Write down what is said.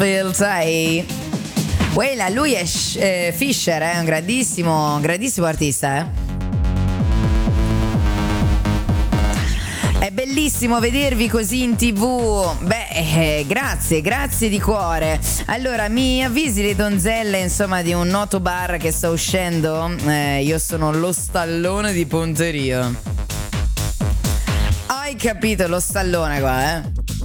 Sai. Quella, lui è Fisher, è un grandissimo artista, È bellissimo vedervi così in TV. Beh, grazie di cuore. Allora, mi avvisi le donzelle, insomma, di un noto bar che sta uscendo? Io sono lo stallone di Ponteria. Hai capito, lo stallone qua,